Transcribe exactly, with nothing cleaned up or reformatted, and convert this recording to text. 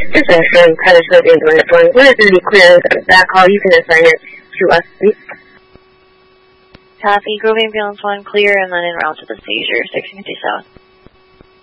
This is from Telescope Indoor One. What is the clearance of that call? You can assign it to us, please. Copy. Grove Ambulance one clear and then en route to the seizure, six fifty south.